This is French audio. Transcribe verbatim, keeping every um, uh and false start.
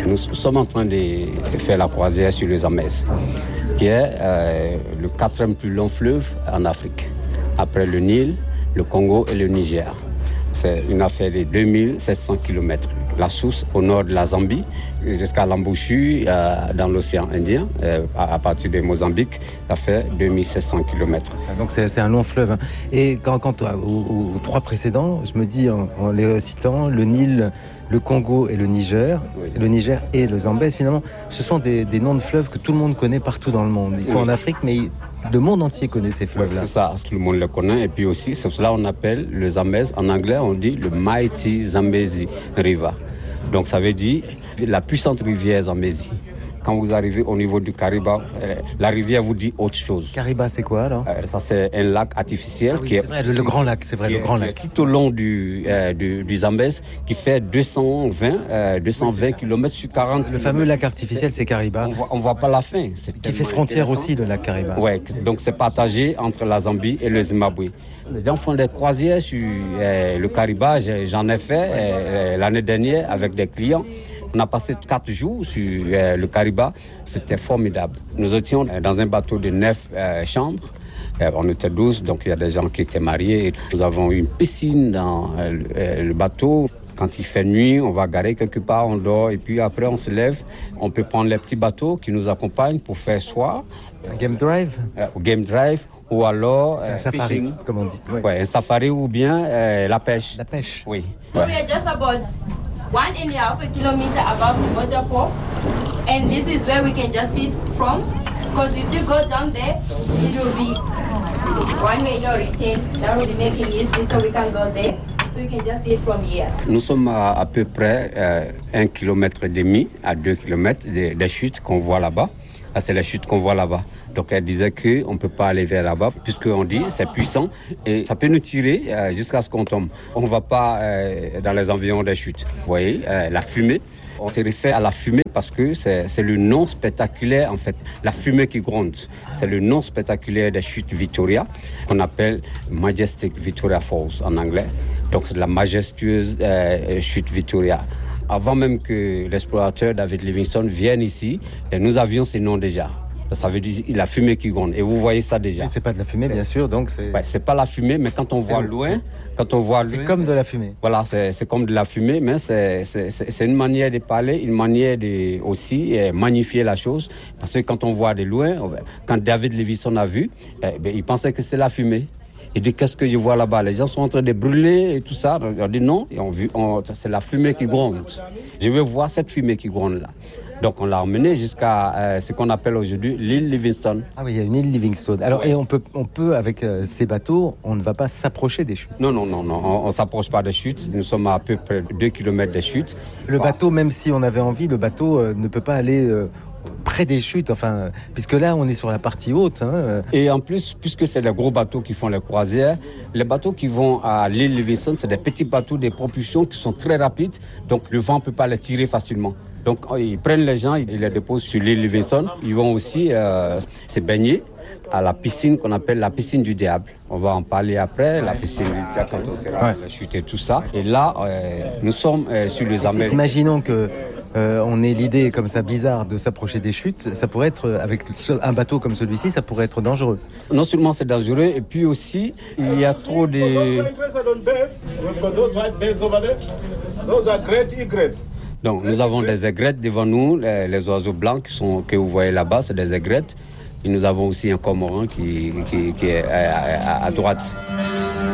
nous sommes en train de faire la croisière sur le Zambèze, qui est euh, le quatrième plus long fleuve en Afrique, après le Nil, le Congo et le Niger. C'est une affaire de deux mille sept cents kilomètres. La source au nord de la Zambie jusqu'à l'embouchure euh, dans l'océan Indien, euh, à, à partir de Mozambique, ça fait deux mille sept cents kilomètres. Donc c'est, c'est un long fleuve. Hein. Et quand, quand aux, aux trois précédents, je me dis en, en les citant, le Nil, le Congo et le Niger, oui. le Niger et le Zambèze, finalement, ce sont des, des noms de fleuves que tout le monde connaît partout dans le monde. Ils sont oui. en Afrique, mais le monde entier connaît ces fleuves-là. C'est ça, tout le monde le connaît. Et puis aussi, c'est cela qu'on appelle le Zambèze. En anglais, on dit le Mighty Zambezi River. Donc ça veut dire la puissante rivière Zambezi. Quand vous arrivez au niveau du Kariba, euh, la rivière vous dit autre chose. Kariba, c'est quoi alors euh, Ça, c'est un lac artificiel ah oui, qui est, c'est vrai, le, le grand lac, c'est vrai, le est, grand lac. Tout au long du, euh, du, du Zambèze, qui fait deux cent vingt, euh, deux cent vingt oui, kilomètres sur quarante. Le fameux lac artificiel, c'est Kariba. On voit, on voit pas la fin. C'est qui fait frontière aussi, le lac Kariba. Ouais, donc c'est partagé entre la Zambie et le Zimbabwe. Les gens font des croisières sur euh, le Kariba. J'en ai fait euh, l'année dernière avec des clients. On a passé quatre jours sur euh, le Kariba. C'était formidable. Nous étions dans un bateau de neuf euh, chambres. Euh, on était douze, donc il y a des gens qui étaient mariés. Nous avons une piscine dans euh, le bateau. Quand il fait nuit, on va garer quelque part, on dort. Et puis après, on se lève. On peut prendre les petits bateaux qui nous accompagnent pour faire soir. Un game drive euh, Game drive. Ou alors c'est un euh, safari, fishing. Comme on dit. Ouais. Ouais, un safari ou bien euh, la pêche. La pêche. Oui. So ouais. We are just about one and a half a kilometer above the waterfall, and this is where we can just see from. Because if you go down there, it will be one way or return. That will be making it easy, so we can go there. So you can just see it from here. Nous sommes à, à peu près euh, un kilomètre et demi à deux kilomètres des, des chutes qu'on voit là-bas. Ah, c'est les chutes qu'on voit là-bas. Donc elle disait qu'on ne peut pas aller vers là-bas, puisqu'on dit c'est puissant et ça peut nous tirer euh, jusqu'à ce qu'on tombe. On ne va pas euh, dans les environs des chutes. Vous voyez, euh, la fumée, on se réfère à la fumée parce que c'est, c'est le nom spectaculaire, en fait, la fumée qui gronde. C'est le nom spectaculaire des chutes Victoria, qu'on appelle Majestic Victoria Falls en anglais. Donc c'est la majestueuse euh, chute Victoria. Avant même que l'explorateur David Livingstone vienne ici, nous avions ces noms déjà. Ça veut dire la fumée qui gronde. Et vous voyez ça déjà. Et c'est pas de la fumée, c'est, bien sûr, donc c'est... Ouais, c'est pas la fumée, mais quand on c'est voit loin... Quand on voit c'est loin, comme c'est, de la fumée. Voilà, c'est, c'est comme de la fumée, mais c'est, c'est, c'est, c'est une manière de parler, une manière de aussi eh, magnifier la chose. Parce que quand on voit de loin, quand David Livingstone a vu, eh, ben, il pensait que c'était la fumée. Il dit, qu'est-ce que je vois là-bas? Les gens sont en train de brûler et tout ça. On dit non, et on, on, c'est la fumée qui gronde. Je veux voir cette fumée qui gronde là. Donc on l'a emmené jusqu'à euh, ce qu'on appelle aujourd'hui l'île Livingstone. Ah oui, il y a une île Livingstone. Alors, ouais. Et on peut, on peut avec euh, ces bateaux, on ne va pas s'approcher des chutes. Non, non, non, non, on ne s'approche pas des chutes. Nous sommes à, à peu près deux kilomètres des chutes. Le bah. bateau, même si on avait envie, le bateau euh, ne peut pas aller... Euh, près des chutes, enfin, puisque là, on est sur la partie haute. Hein. Et en plus, puisque c'est les gros bateaux qui font les croisières, les bateaux qui vont à l'île Livingstone, c'est des petits bateaux de propulsion qui sont très rapides, donc le vent ne peut pas les tirer facilement. Donc, ils prennent les gens, ils les déposent sur l'île Livingstone. Ils vont aussi euh, se baigner à la piscine qu'on appelle la piscine du diable. On va en parler après, la piscine du diable, quand on sera ouais. la chute et tout ça. Et là, euh, nous sommes euh, sur les Zambèze. Imaginons que Euh, on ait l'idée comme ça bizarre de s'approcher des chutes, ça pourrait être, avec un bateau comme celui-ci, ça pourrait être dangereux. Non seulement c'est dangereux, et puis aussi, il y a trop de... Donc nous avons des aigrettes devant nous, les, les oiseaux blancs qui sont, que vous voyez là-bas, c'est des aigrettes. Et nous avons aussi un cormoran qui, qui, qui est à, à, à droite.